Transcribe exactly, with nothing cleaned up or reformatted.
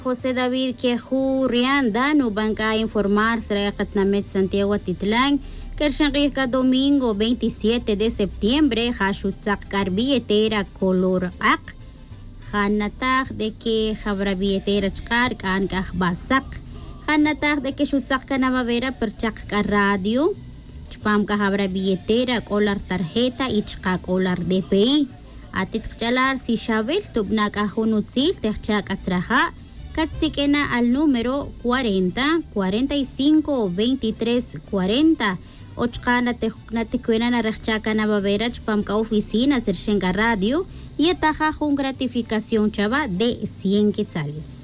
José David Queju Rianda no banca a informar Sreqatnamet Santiago Titlán que el domingo veintisiete de septiembre Hashutzak Carbilletera color ak Hanatag de que Jabra billetera chkar kan kah basak Hanatag de que Shutzak Canavavera per chak radio Chpam Jabra billetera color tarjeta y chka color D P I Atit chalar si Shabel tubnak ajunutzil techak atraja Katsikena al número cuarenta, cuarenta y cinco, veintitrés, cuarenta. Ochkana tejucnaticuena na rechaka na babera chpamka oficina Sershenga Radio y ataja con gratificación chava de cien quetzales.